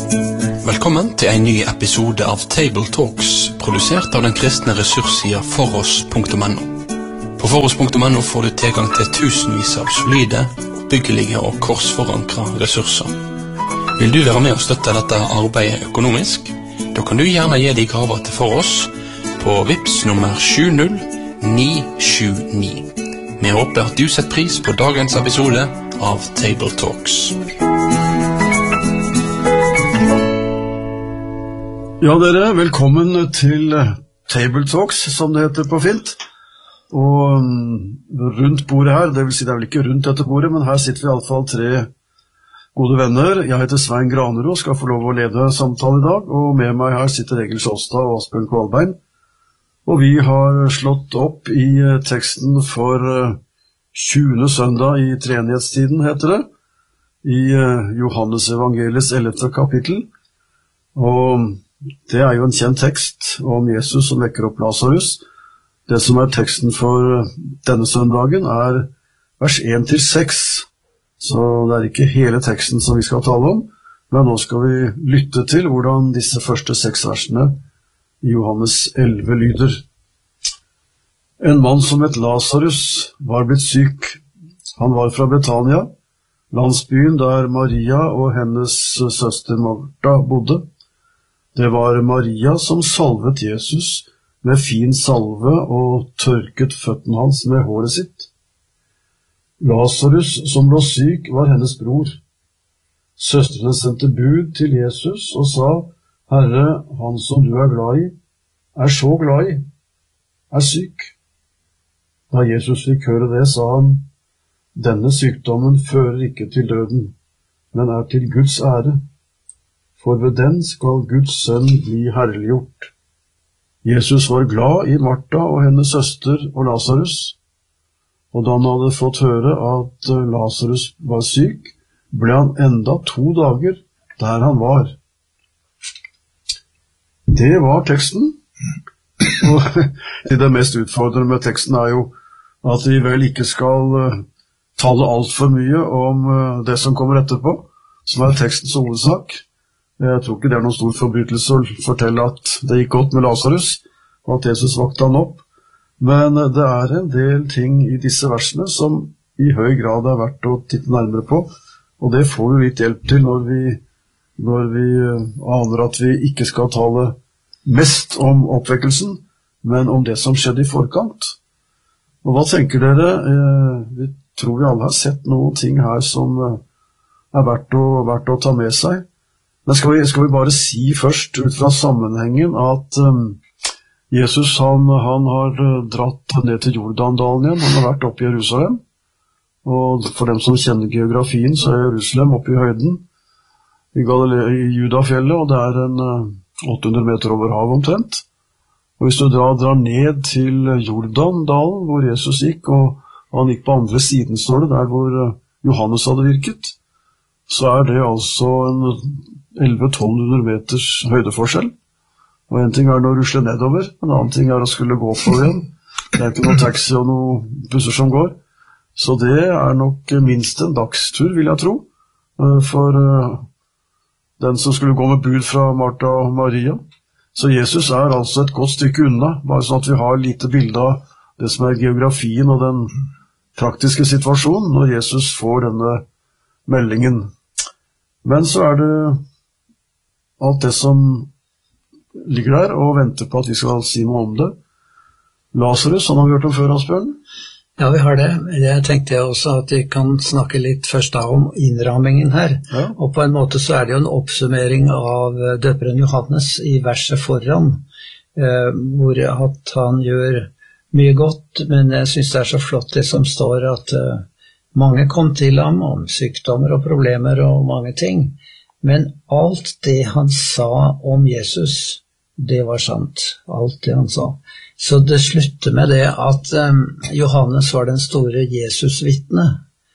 Velkommen til en ny episode av Table Talks, produsert av den kristne ressurssida foross.no. På foross.no får du tilgang til tusenvis av solide, byggelige og korsforankra ressurser. Vil du være med og støtte dette arbeidet økonomisk? Da kan du gjerne gi deg gaver til Foross på Vips nummer 70979. Vi håper at du setter pris på dagens episode av Table Talks. Ja, dere, velkommen til Table Talks, som det heter på fint. Og rundt bordet her, det vil si det er vel ikke rundt dette bordet, men her sitter vi i alle fall 3 gode venner. Jeg heter Svein Granerud og skal få lov å lede samtalen i dag, og med meg her sitter Egil Sjåstad og Asbjørn Kvalbein. Og vi har slått opp i teksten for 20. søndag i treenighetstiden, heter det, i Johannes evangeliets 11. kapittel. Og det er jo en kjent tekst om Jesus som vekker opp Lazarus. Det som er teksten for denne søndagen er vers 1-6, så det er ikke hele teksten som vi skal tale om, men nå skal vi lytte til hvordan disse første 6 versene i Johannes 11 lyder. En mann som het Lazarus var blitt syk. Han var fra Betania, landsbyen der Maria og hennes søster Martha bodde. Det var Maria som salvet Jesus med fin salve og tørket føttene hans med håret sitt. Lazarus som lå syk var hennes bror. Søstrene sendte bud til Jesus og sa, «Herre, han som du er glad i, er så glad i, er syk.» Da Jesus fikk høre det, sa han, «Denne sykdommen fører ikke til døden, men er til Guds ære. For ved den skal Guds sønn bli herliggjort.» Jesus var glad i Martha og hennes søster og Lazarus, og da han hadde fått høre at Lazarus var syk, ble han enda 2 dager der han var. Det var teksten. Og det mest utfordrende med teksten er jo at vi vel ikke skal tale alt for mye om det som kommer etterpå, som er tekstens hovedsak. Jeg tror ikke det er noen stor forbrytelse å fortelle at det gikk godt med Lazarus, og at Jesus vakte han opp. Men det er en del ting i disse versene som i høy grad er verdt å titte nærmere på, og det får vi litt hjelp til når vi aner at vi ikke skal tale mest om oppvekkelsen, men om det som skjedde i forkant. Og hva tenker dere? Vi tror vi alle har sett noen ting her som er verdt å ta med seg. Men skal vi bare si først ut fra sammenhengen at Jesus han har dratt ned til Jordandalen igjen. Han har vært oppe i Jerusalem. Og for dem som kjenner geografien, så er Jerusalem oppe i høyden i Judafjellet, og det er en 800 meter over hav omtrent. Og hvis du drar ned til Jordandalen, hvor Jesus gikk, og han gikk på andre siden, står det, der hvor Johannes hadde virket, så er det altså en 1100-1200 meters høydeforskjell. Og en ting er å rusle nedover, en annen ting er å skulle gå oppover igjen. Det er ikke noen taxi og noen busser som går. Så det er nok minst en dagstur, vil jeg tro, for den som skulle gå med bud fra Martha og Maria. Så Jesus er altså et godt stykke unna, bare sånn at vi har lite bilde av det som er geografien og den praktiske situasjonen når Jesus får denne meldingen. Men så er det alt det som ligger der og venter på at vi skal si noe om det. Lazarus, han har vi hørt om før, Asbjørn? Ja, vi har det. Jeg tenkte også at vi kan snakke litt først da om innrammingen her. Ja. Og på en måte så er det jo en oppsummering av døperen Johannes i verset foran, hvor at han gjør mye godt, men jeg synes det er så flott det som står at mange kom til ham om sykdommer og problemer og mange ting. Men alt det han sa om Jesus, det var sant. Alt det han sa. Så det slutter med det at Johannes var den store Jesus-vitne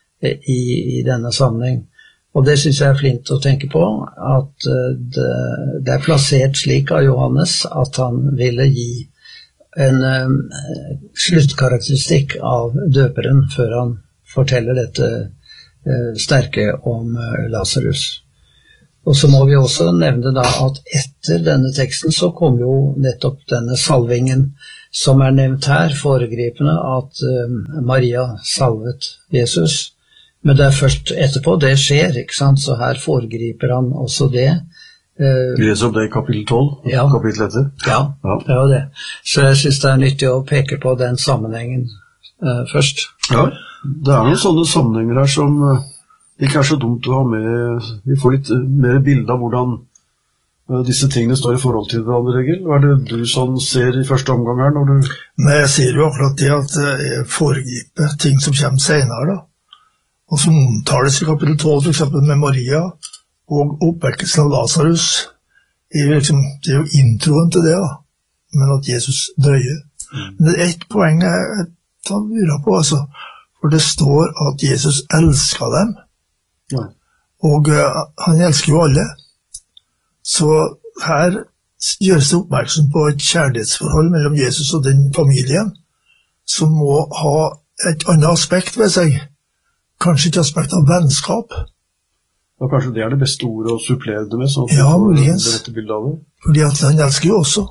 i denne sammenheng. Og det synes jeg er flint å tenke på, at det er plassert slik av Johannes at han ville gi en sluttkarakteristikk av døperen før han forteller dette sterke om Lazarus. Og så må vi også nevne da at etter denne teksten så kom jo nettopp denne salvingen som nevnt her, foregripende at Maria salvet Jesus. Men det først etterpå det skjer, ikke sant? Så her foregriper han også det. Vi leser opp det i kapittel 12, ja. Kapittel etter. Ja, det var det. Så jeg synes det nyttig å peke på den sammenhengen først. Ja, det noen sånne sammenhenger her som det ikke så dumt å ha med. Vi får litt mer bilde av hvordan disse tingene står i forhold til hverandre, Egil. Hva det du sånn ser i første omgang her? Når du... Nei, jeg ser jo akkurat det at jeg foregriper ting som kommer senere, da. Og som omtales i kapittel 12, for eksempel med Maria, og oppvekkelsen av Lazarus. Det er jo introen til det, da. Men at Jesus drøyer. Men det et poeng jeg lurer på, altså. For det står at Jesus elsker dem. Ja. Og han elsker jo alle. Så her gjøres det oppmerksom på et kjærlighetsforhold mellom Jesus og den familien, som må ha et annet aspekt ved seg. Kanskje et aspekt av vennskap. Ja, kanskje det det beste ordet å supplere det med, sånn at ja, muligens. Det rette bildet av det. Fordi at han elsker jo også.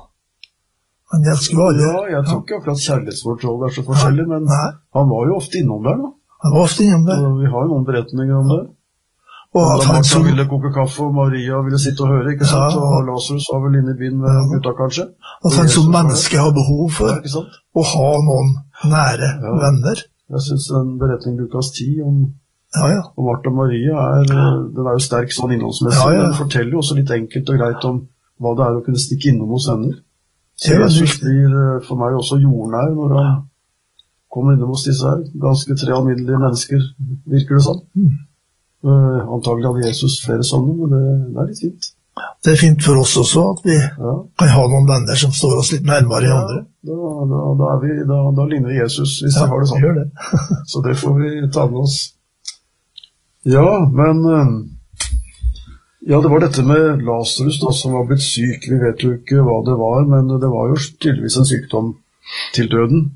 Han elsker jo alle. Ja, jeg tror ikke akkurat kjærlighetsforhold så forskjellig, men han var jo ofte innom der, da. Han var ofte innom der. Og vi har jo noen beretninger om det. Og at Martha ville koke kaffe, og Maria ville sitte og høre, ikke sant? Og Lazarus var vel inne i byen med gutta, kanskje. At han som menneske har behov for å ha noen nære venner. Jeg synes den beretningen Lukas 10 om Martha og Maria den jo sterk sånn innholdsmessig. Den forteller jo også litt enkelt og greit om hva det å kunne stikke innom hos venner. Så Jesus blir for meg også jordnær når han kommer innom hos disse her. Ganske 3 alminnelige mennesker, virker det sånn. Antagelig hadde Jesus flere sånne, men det litt fint. Det fint for oss også at vi kan ha noen venner som står oss litt nærmere i andre. Da ligner Jesus hvis vi har det sånn. Gjør det. Så det får vi ta med oss. Ja, men det var dette med Lazarus da, som var blitt syk. Vi vet jo ikke hva det var, men det var jo tydeligvis en sykdom til døden.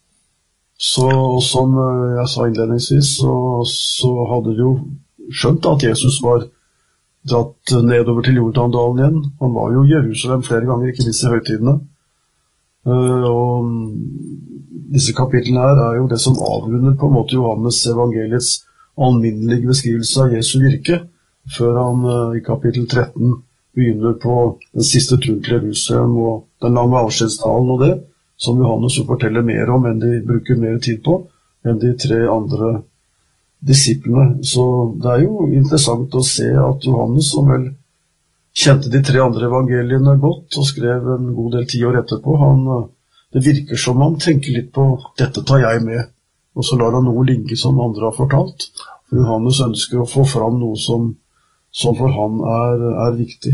Så som jeg sa innledningsvis, så hadde de jo skjønt at Jesus var dratt nedover til Jordandalen igjen. Han var jo i Jerusalem flere ganger, ikke minst i høytidene. Og disse kapitlene her jo det som avrunder på en måte Johannes evangeliets alminnelige beskrivelse av Jesu virke, før han i kapittel 13 begynner på den siste turen til Jerusalem og den lange avskjedstalen og det, som Johannes jo forteller mer om enn de bruker mer tid på, enn de 3 andre disiplene. Så det jo interessant å se at Johannes, som vel kjente de 3 andre evangeliene godt og skrev en god del 10 år etterpå, det virker som han tenker litt på dette tar jeg med, og så lar han noe ligge som andre har fortalt. For Johannes ønsker å få fram noe som for han viktig.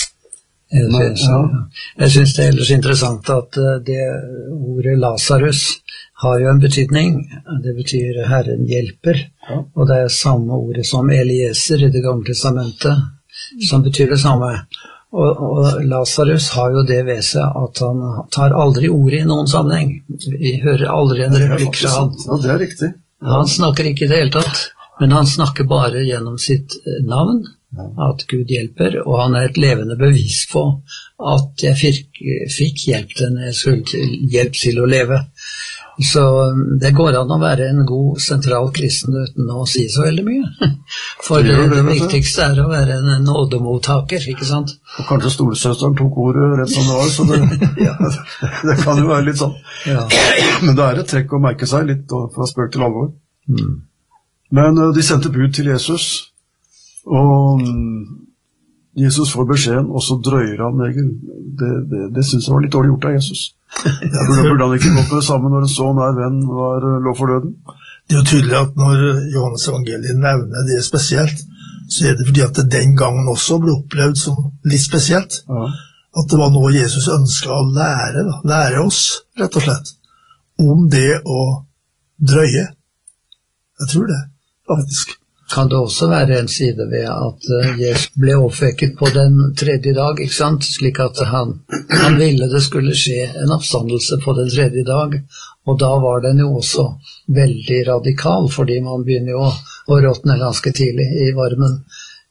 Jeg synes det ellers interessant at det ordet Lazarus har jo en betydning. Det betyr Herren hjelper, og det samme ordet som Eliezer i det gamle testamentet, som betyr det samme. Og Lazarus har jo det ved seg at han tar aldri ordet i noen sammenheng. Vi hører aldri en replikk fra han. Ja, det riktig. Han snakker ikke i det hele tatt, men han snakker bare gjennom sitt navn, at Gud hjelper, og han et levende bevis på at jeg fikk hjelp til å leve. Så det går an å være en god sentral kristen uten å si så veldig mye. For det viktigste å være en nådemottaker, ikke sant? Og kanskje storesøsteren tok ordet rett som det var, så det kan jo være litt sånn. Ja. Men det et trekk å merke seg litt fra spøk til alvor. Men de sendte bud til Jesus, og Jesus får beskjeden, og så drøyer han det synes jeg var litt dårlig gjort av Jesus. Burde han ikke gått med det samme når en så nær venn lå for døden? Det jo tydelig at når Johannes evangeliet nevner det spesielt, så det fordi at det den gangen også ble opplevd som litt spesielt. At det var noe Jesus ønsket å lære oss, rett og slett, om det å drøye. Jeg tror det, faktisk. Kan det også være en side ved at Jesus ble oppvekket på den 3. dag, ikke sant? Slik at han ville det skulle skje en oppstandelse på den 3. dag, og da var den jo også veldig radikal, fordi man begynner jo å råtne ganske tidlig i varmen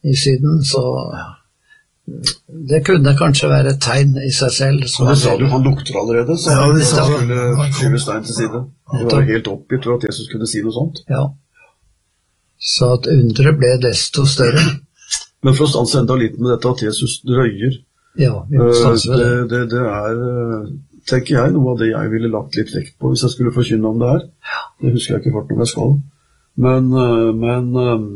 i Syden, så det kunne kanskje være et tegn i seg selv. Og det sa du, han lukter allerede, så han skulle skyve stein til side. Det var helt oppgitt for at Jesus kunne si noe sånt. Ja, så at undret ble desto større. Men for å stanse enda litt med dette at Jesus drøyer, ja, vi må stanse ved det. Det tenker jeg, noe av det jeg ville lagt litt vekt på hvis jeg skulle forkynne om det her. Det husker jeg ikke fort om jeg skal. Men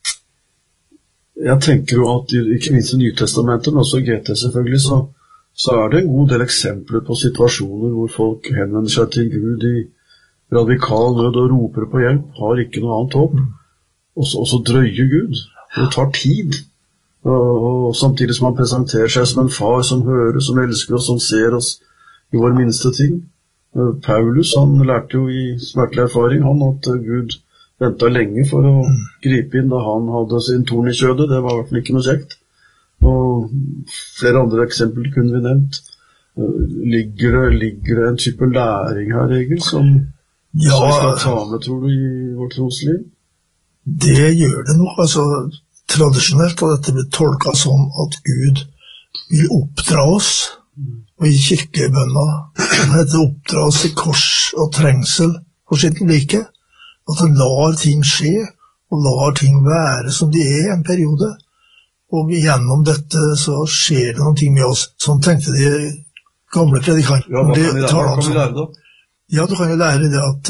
jeg tenker jo at ikke minst i Nytestamentet, men også i GT selvfølgelig, så det en god del eksempler på situasjoner hvor folk henvender seg til Gud i radikal nød og roper på hjelp, har ikke noe annet håp, og så drøyer Gud. Det tar tid, og samtidig som han presenterer seg som en far som hører, som elsker oss, som ser oss i vår minste ting. Paulus, han lærte jo i smertelig erfaring at Gud ventet lenge for å gripe inn da han hadde sin torn i kjødet. Det var i hvert fall ikke noe kjekt. Og flere andre eksempler kunne vi nevnt. Ligger det en type læring her, Egil, som skal ta med, tror du, i vårt trosliv? Det gjør det nok. Altså, tradisjonelt har dette blitt tolket som at Gud vil oppdra oss, og i kirkebønner heter oppdra oss i kors og trengsel for sitt like. At han lar ting skje, og lar ting være som de er i en periode. Og gjennom dette så skjer det noen ting med oss. Sånn tenkte de gamle predikanter. Ja, hva kan vi lære da? Ja, du kan jo lære det at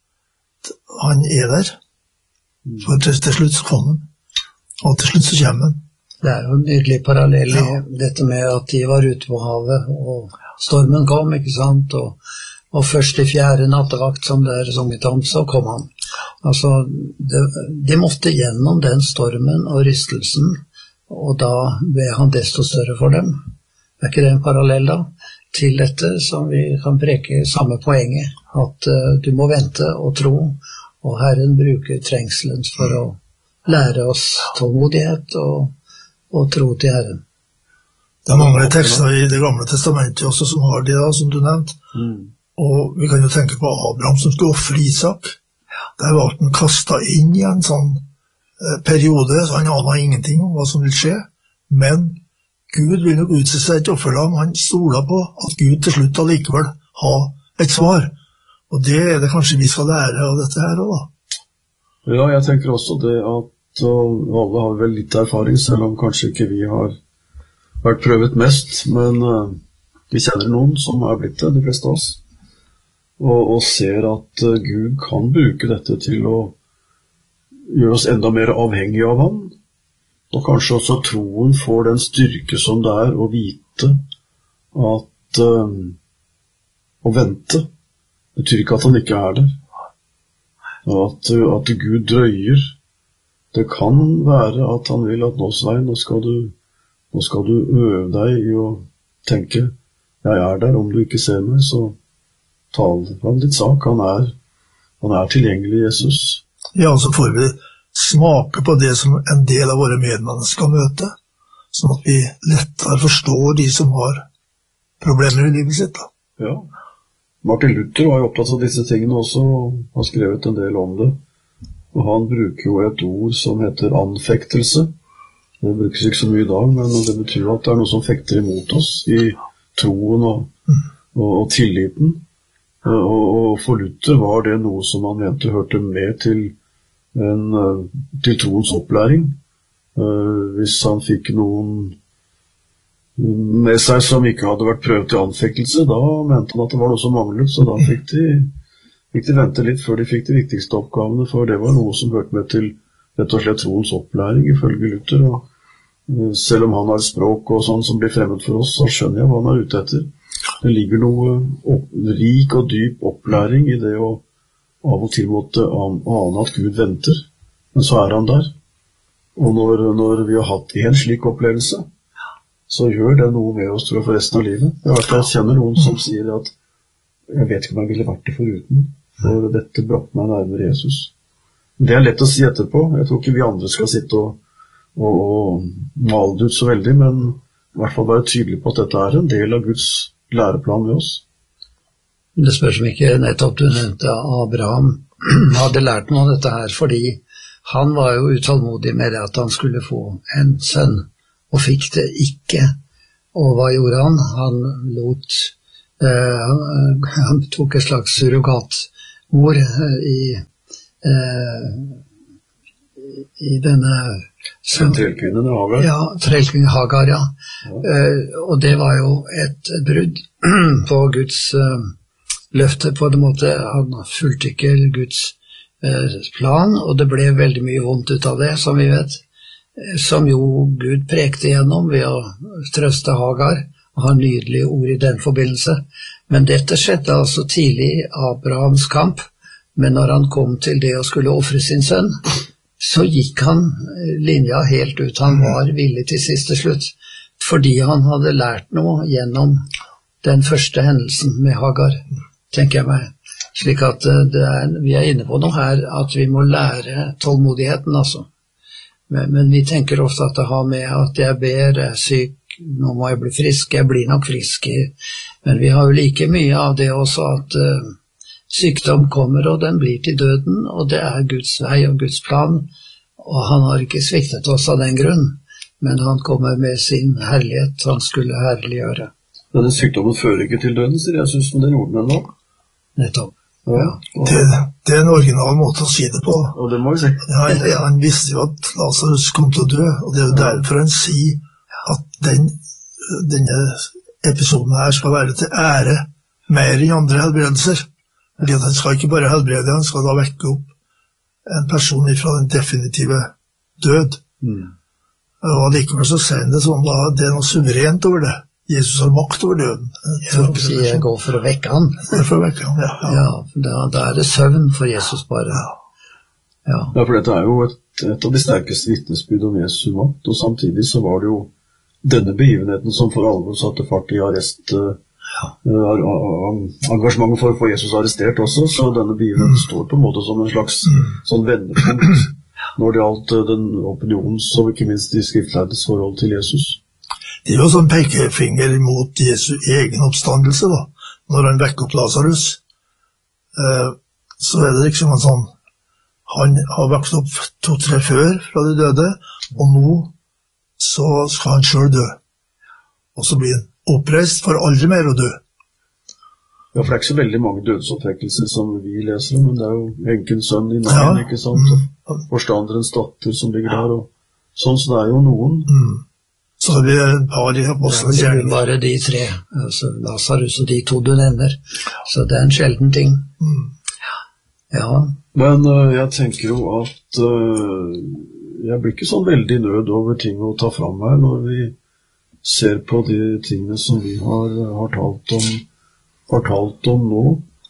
han er der. For til slutt så kommer han. Og til slutt så kommer han. Det jo en nydelig parallell i dette med at de var ute på havet, og stormen kom, ikke sant? Og først i 4. nattevakt, som det sunget om, så kom han. Altså, de måtte gjennom den stormen og rystelsen, og da ble han desto større for dem. Ikke det en parallell da? Til dette som vi kan preke samme poenget, at du må vente og tro, og Herren bruker trengselen for å lære oss tålmodighet og tro til Herren. Det mange tekster i Det gamle testamentet også som har det da, som du nevnte. Og vi kan jo tenke på Abraham som skulle offre Isak. Der var han kastet inn i en sånn periode, så han anet ingenting om hva som vil skje. Men Gud vil nok utse seg til offerlam. Han stoler på at Gud til slutt allikevel har et svar. Og det det kanskje vi skal lære av dette her også, da. Ja, jeg tenker også det at alle har vel litt erfaring, selv om kanskje ikke vi har vært prøvet mest, men vi kjenner noen som har blitt det, de fleste av oss. Og ser at Gud kan bruke dette til å gjøre oss enda mer avhengige av ham, og kanskje også troen får den styrke som det å vite at å vente betyr ikke at han ikke der, og at Gud drøyer. Det kan være at han vil at nå, Svein, nå skal du øve deg i å tenke, jeg der, om du ikke ser meg, så tal han ditt sak, han tilgjengelig, Jesus. Ja, så får vi smake på det som en del av våre medmennesker møter, sånn at vi lettere forstår de som har problemer i livet sitt. Da. Ja, Martin Luther var jo opptatt av disse tingene også, og har skrevet en del om det. Og han bruker jo et ord som heter anfektelse. Det brukes ikke så mye i dag, men det betyr at det noe som fekter imot oss i troen og tilliten. Og for Luther var det noe som han mente hørte med til troens opplæring. Hvis han fikk noen med seg som ikke hadde vært prøvd til anfektelse, da mente han at det var noe som manglet, så da fikk de vente litt før de fikk de viktigste oppgavene, for det var noe som hørte med til rett og slett troens opplæring, ifølge Luther. Og selv om han har språk og sånn som blir fremmed for oss, så skjønner jeg hva han ute etter. Det ligger noe rik og dyp opplæring i det å av og til måtte ane at Gud venter, men så han der. Og når vi har hatt en slik opplevelse, så gjør det noe med oss, tror jeg, for resten av livet. Jeg kjenner noen som sier at jeg vet ikke om jeg ville vært det foruten, for dette brakte meg nærmere Jesus. Det lett å si etterpå. Jeg tror ikke vi andre skal sitte og male det ut så veldig, men i hvert fall være tydelig på at dette en del av Guds læreplan med oss. Det spørs om ikke nettopp du nevnte Abraham hadde lært noe av dette her, fordi Han var jo utålmodig med det at han skulle få en sønn, og fikk det ikke. Og hva gjorde han? Han tok et slags surrogatmor i denne trellkvinnen Hagar. Ja, trellkvinnen Hagar, ja. Og det var jo et brudd på Guds løfte på en måte. Han fulgte ikke Guds plan, og det ble veldig mye vondt ut av det, som vi vet, som jo Gud prekte gjennom ved å trøste Hagar, og ha nydelige ord i den forbindelse. Men dette skjedde altså tidlig i Abrahams kamp, men når han kom til det å skulle offre sin sønn, så gikk han linja helt ut. Han var villig til siste slutt, fordi han hadde lært noe gjennom den første hendelsen med Hagar, tenker jeg meg. Slik at vi inne på noe her, at vi må lære tålmodigheten, altså. Men vi tenker ofte at det har med at jeg ber, jeg syk, nå må jeg bli frisk, jeg blir nok frisk. Men vi har jo like mye av det også, at sykdom kommer, og den blir til døden, og det Guds vei og Guds plan, og han har ikke sviktet oss av den grunn, men han kommer med sin herlighet, han skulle herliggjøre. Denne sykdommen fører ikke til døden, sier Jesus, men det gjorde den nå. Nettopp. Ja. Det en original måte å si det på. Og det må vi si. Ja, han visste jo at Lazarus kom til å dø, og det jo derfor han sier at denne episoden her skal være til ære mer enn andre helbredelser. Fordi at han skal ikke bare helbrede, han skal da vekke opp en person fra den definitive død. Og likevel så sier han det sånn, da det noe suverent over det. Jesus har makt over døden. Jeg går for å vekke han. For å vekke han, ja. Da det søvn for Jesus bare. Ja, for dette jo et av de sterkeste vitnesbyrd om Jesu makt, og samtidig så var det jo denne begivenheten som for alvor satte fart i engasjementet for å få Jesus arrestert også, så denne begivenheten står på en måte som en slags sånn vendepunkt når det gjaldt den opinions og ikke minst de skriftlærdes forhold til Jesus. Det jo sånn pekefinger mot Jesu egen oppstandelse da. Når han vekker opp Lazarus, så det liksom en sånn, han har vokst opp 2-3 før fra de døde, og nå så skal han selv dø. Og så blir han oppreist for aldri mer å dø. Ja, for det ikke så veldig mange dødsoppvekkelser som vi leser om, men det jo enkens sønn i navn, ikke sant? Og forstanderens datter som ligger der, og sånn, så det jo noen. Så vi et par i apostlene gjerninger. Bare de 3, altså Lazarus og de 2 du nevner. Så det en sjelden ting. Ja. Men jeg tenker jo at jeg blir ikke sånn veldig nød over ting å ta fram her når vi ser på de tingene som vi har talt om nå.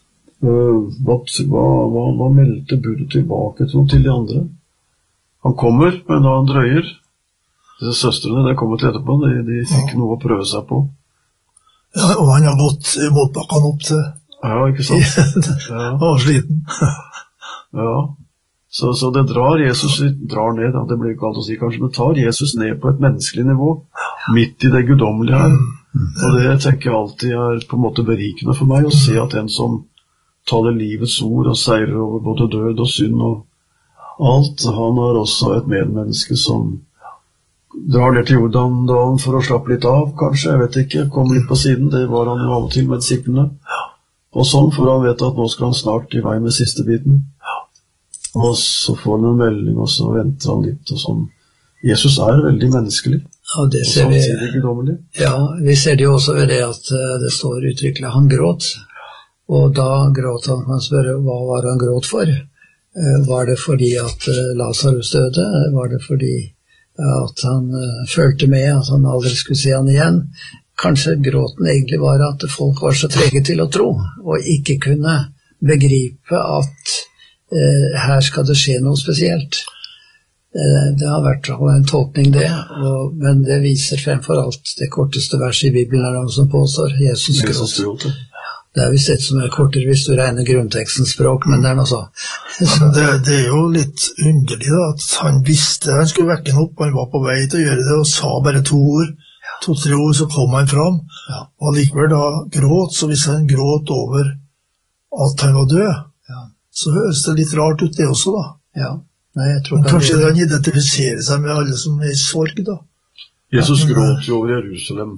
Hva meldte budet tilbake til de andre? Han kommer, men da han drøyer. Disse søstrene, det kommer til etterpå, de fikk noe å prøve seg på. Ja, og han har gått imot bakken opp til... Ja, ikke sant? Han var sliten. Ja, så det Jesus drar ned, det blir ikke alt å si kanskje, men tar Jesus ned på et menneskelig nivå, midt i det guddommelige her. Og det tenker jeg alltid på en måte berikende for meg, å se at en som taler livets ord og seirer over både død og synd og alt, han også et medmenneske som drar ned til Jordandalen for å slappe litt av, kanskje, jeg vet ikke, komme litt på siden, det var han jo av og til med disiplene. Og sånn, for han vet at nå skal han snart i vei med siste biten. Og så får han en melding, og så venter han litt, og sånn. Jesus veldig menneskelig. Ja, det ser vi. Ja, vi ser det jo også ved det at det står uttrykkelig, han gråt. Og da gråt han, kan spørre, hva var han gråt for? Var det fordi at Lazarus døde? Var det fordi at han følte med at han aldri skulle se han igjen? Kanskje gråten egentlig var at folk var så trege til å tro, og ikke kunne begripe at her skal det skje noe spesielt. Det har vært en tolkning det, men det viser fremfor alt det korteste verset i Bibelen noe som påstår Jesus gråt. Det vist et som kortere hvis du regner grunntekstens språk, men det noe så. Det jo litt underlig da, at han visste han skulle vekke han opp, han var på vei til å gjøre det, og sa bare 2 ord, 2-3 ord, så kom han fram, og likevel da gråt, så hvis han gråt over at han var død, så høres det litt rart ut det også da. Ja. Nei, jeg tror kanskje han identifiserer seg med alle som I sorg da. Jesus gråt jo over Jerusalem.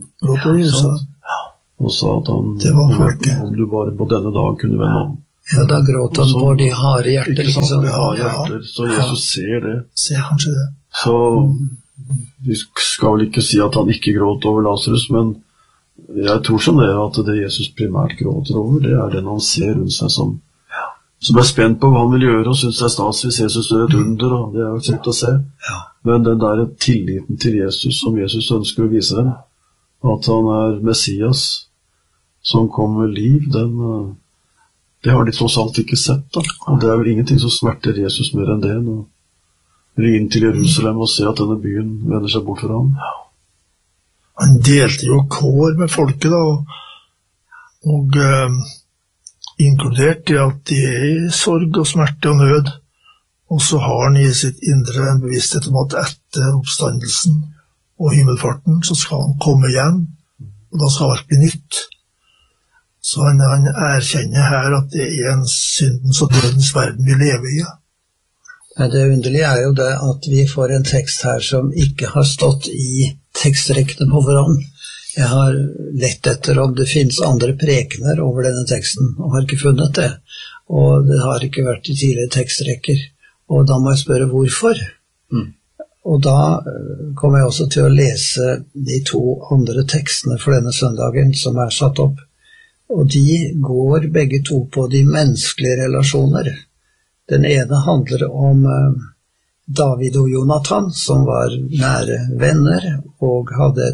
Og sa at han, om du bare på denne dag kunne vende om. Ja, da gråt han på de harde hjerter. Ikke sant, de harde hjerter, så Jesus ser det. Ser kanskje det. Så vi skal vel ikke si at han ikke gråt over Lazarus, men jeg tror som det at det Jesus primært gråter over, det den han ser rundt seg som spent på hva han vil gjøre, og synes det stas hvis Jesus gjør et under, og det jo kjekt å se. Men den der tilliten til Jesus, som Jesus ønsker å vise dem, at han Messias, som kom med liv, det har de tross alt ikke sett da. Og det vel ingenting som smerter Jesus mer enn det, å ri inn til Jerusalem og se at denne byen vender seg bort fra ham. Han delte jo kår med folket da, og inkludert I at de I sorg og smerte og nød, og så har han I sitt indre en bevissthet om at etter oppstandelsen og himmelfarten så skal han komme igjen, og da skal alt bli nytt. Så han erkjenner her at det en syndens og dødens verden vi lever I. Men det underlige jo det at vi får en tekst her som ikke har stått I tekstrekkene på forhånd. Jeg har lett etter om det finnes andre prekener over denne teksten, og har ikke funnet det. Og det har ikke vært I tidligere tekstrekker. Og da må jeg spørre hvorfor. Og da kommer jeg også til å lese de 2 andre tekstene for denne søndagen som satt opp. Og de går begge 2 på de menneskelige relasjoner. Den ene handler om David og Jonathan, som var nære venner, og hadde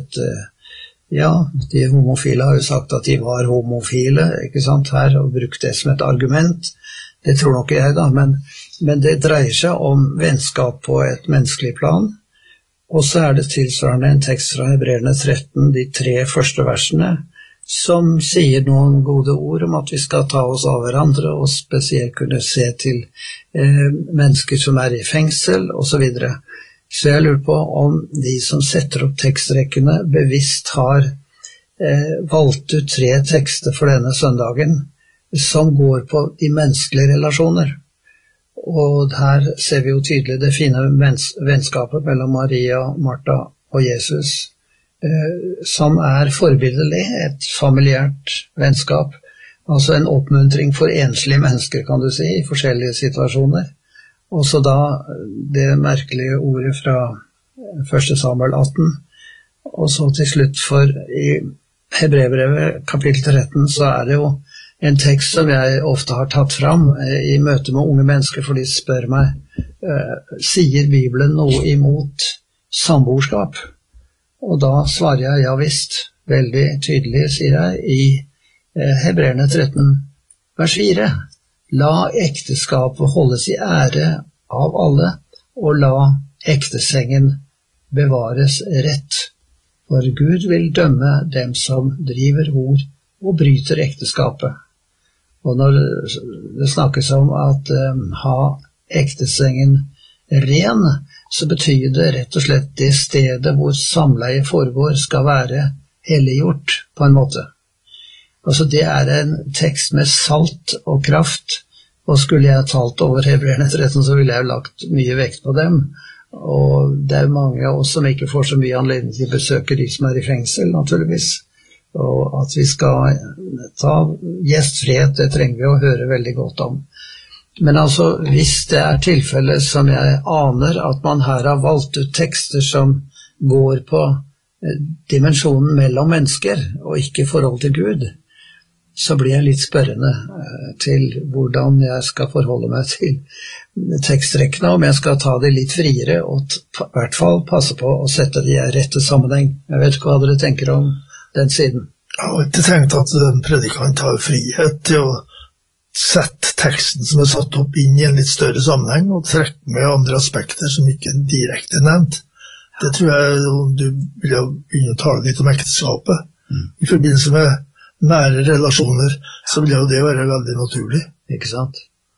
de homofile har jo sagt at de var homofile, ikke sant, her, og brukt det som et argument. Det tror nok jeg da, men det dreier seg om vennskap på et menneskelig plan. Og så det tilsvarende en tekst fra Hebreerne 13, de 3 første versene, som sier noen gode ord om at vi skal ta oss av hverandre, og spesielt kunne se til mennesker som I fengsel, og så videre. Så jeg lurer på om de som setter opp tekstrekkene bevisst har valgt ut 3 tekster for denne søndagen som går på de menneskelige relasjoner. Og her ser vi jo tydelig det fine vennskapet mellom Maria, Martha og Jesus, som forbildelig, et familiært vennskap, altså en oppmuntring for enslige mennesker, kan du si, I forskjellige situasjoner. Og så da det merkelige ordet fra 1. Samuel 18, og så til slutt for I Hebreerbrevet kapittel 13 så det jo en tekst som jeg ofte har tatt fram I møte med unge mennesker, for de spør meg, sier Bibelen noe imot samboerskap? Og da svarer jeg, ja visst, veldig tydelig, sier jeg, I Hebreerne 13, vers 4. La ekteskapet holdes I ære av alle, og la ektesengen bevares rett. For Gud vil dømme dem som driver hor og bryter ekteskapet. Og når det snakkes om at ha ektesengen ren, så betyr det rett og slett det stedet hvor samleie foregår skal være helliggjort på en måte. Altså det en tekst med salt og kraft, og skulle jeg talt over Hebreerne 13, så ville jeg lagt mye vekt på dem. Og det mange av oss som ikke får så mye anledning til å besøke de som I fengsel, naturligvis. Og at vi skal ta gjestfrihet, det trenger vi å høre veldig godt om. Men altså, hvis det tilfellet som jeg aner at man her har valgt ut tekster som går på dimensjonen mellom mennesker, og ikke forhold til Gud, så blir jeg litt spørrende til hvordan jeg skal forholde meg til tekstrekkene, om jeg skal ta det litt friere, og I hvert fall passe på å sette det I rette sammenheng. Jeg vet ikke hva dere tenker om den siden. Jeg har ikke tenkt at predikant har frihet til å sette teksten som satt opp inn I en litt større sammenheng, og trekke med andre aspekter som ikke direkte nevnt. Det tror jeg du vil begynne å tale litt om ekteskapet. I forbindelse med nære relasjoner, så vil jo det være veldig naturlig. Ikke sant?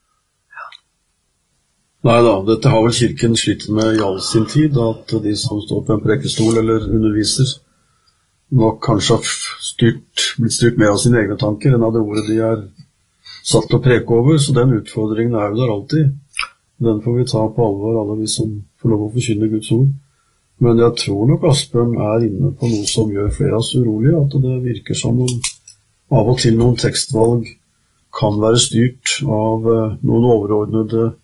Neida, dette har vel kirken slitt med I all sin tid, at de som står på en prekestol eller underviser, nok kanskje har blitt styrt mer av sine egne tanker enn av det ordet de satt å preke over, så den utfordringen jo der alltid. Den får vi ta på alvor, alle vi som får lov å forkynne Guds ord. Men jeg tror nok Asbjørn er inne på noe som gjør flere av oss urolige, at det virker som om av og til noen tekstvalg kan være styrt av noen overordnede